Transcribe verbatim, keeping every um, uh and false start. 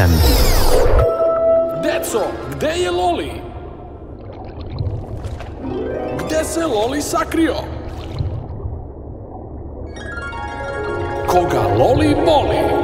osam. Deco, gde je Loli? Gde se Loli sakrio? Koga Loli moli?